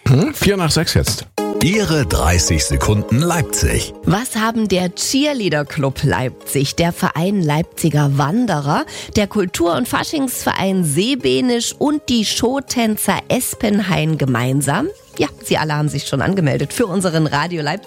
4 nach 6 jetzt. Ihre 30 Sekunden Leipzig. Was haben der Cheerleader Club Leipzig, der Verein Leipziger Wanderer, der Kultur- und Faschingsverein Seebenisch und die Showtänzer Espenhain gemeinsam? Ja, sie alle haben sich schon angemeldet für unseren Radio Leipzig